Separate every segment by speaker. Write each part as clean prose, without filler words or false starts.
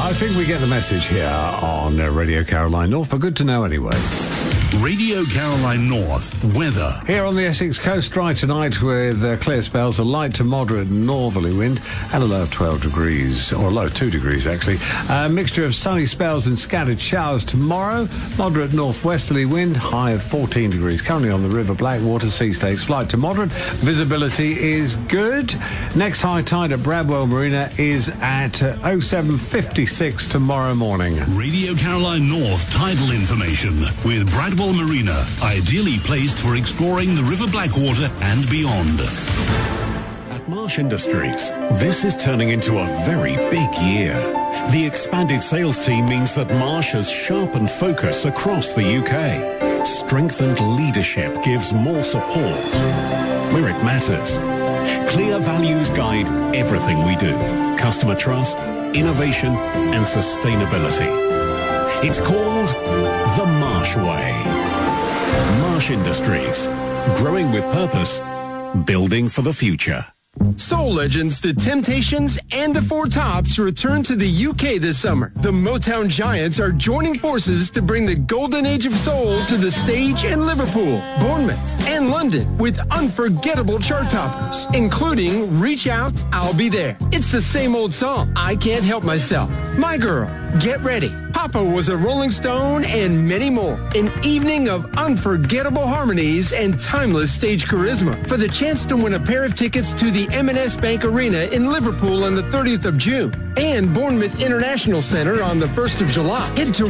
Speaker 1: I think we get the message here on Radio Caroline North, but good to know anyway.
Speaker 2: Radio Caroline North weather.
Speaker 1: Here on the Essex coast, dry tonight with clear spells, a light to moderate northerly wind and a low of 12 degrees, or a low of 2 degrees actually. Mixture of sunny spells and scattered showers tomorrow. Moderate northwesterly wind, high of 14 degrees. Currently on the River Blackwater, sea state slight to moderate. Visibility is good. Next high tide at Bradwell Marina is at 07:56 tomorrow morning.
Speaker 2: Radio Caroline North tidal information with Bradwell Marina, ideally placed for exploring the River Blackwater and beyond.
Speaker 3: At Marsh Industries, this is turning into a very big year. The expanded sales team means that Marsh has sharpened focus across the UK. Strengthened leadership gives more support where it matters. Clear values guide everything we do. Customer trust, innovation and sustainability. It's called the Marsh Way. Marsh Industries. Growing with purpose. Building for the future.
Speaker 4: Soul legends The Temptations and the Four Tops return to the UK this summer. The Motown Giants are joining forces to bring the golden age of soul to the stage in Liverpool, Bournemouth, and London with unforgettable chart toppers, including Reach Out, I'll Be There. It's the same old song, I Can't Help Myself, My Girl, Get Ready, Papa Was a Rolling Stone, and many more. An evening of unforgettable harmonies and timeless stage charisma. For the chance to win a pair of tickets to the M&S Bank Arena in Liverpool on the 30th of June and Bournemouth International Centre on the 1st of July, head to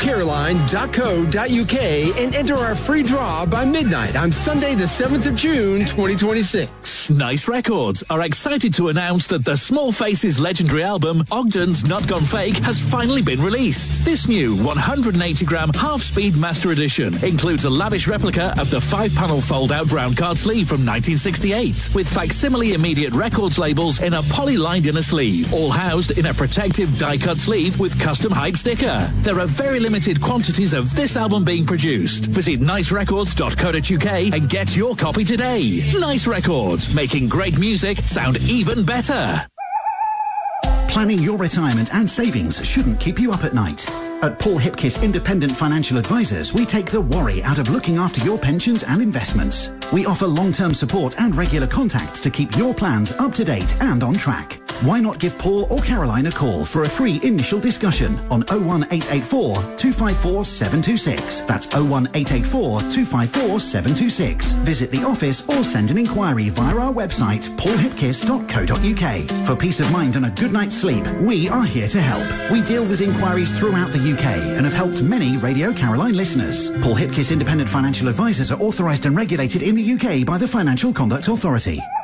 Speaker 4: radiocaroline.co.uk and enter our free draw by midnight on Sunday the 7th of June 2026.
Speaker 5: Nice Records are excited to announce that the Small Faces legendary album Ogden's Not Gone Fake has finally been released. This new 180-gram half-speed master edition includes a lavish replica of the 5-panel fold-out brown card sleeve from 1968 with facsimile immediate records labels in a poly-lined inner sleeve, all housed in a protective die-cut sleeve with custom hype sticker. There are very limited quantities of this album being produced. Visit nicerecords.co.uk and get your copy today. Nice Records, making great music sound even better.
Speaker 6: Planning your retirement and savings shouldn't keep you up at night. At Paul Hipkiss Independent Financial Advisors, we take the worry out of looking after your pensions and investments. We offer long-term support and regular contact to keep your plans up to date and on track. Why not give Paul or Caroline a call for a free initial discussion on 01884 254 726. That's 01884 254 726. Visit the office or send an inquiry via our website paulhipkiss.co.uk. For peace of mind and a good night's sleep, we are here to help. We deal with inquiries throughout the UK and have helped many Radio Caroline listeners. Paul Hipkiss Independent Financial Advisors are authorised and regulated in the UK by the Financial Conduct Authority.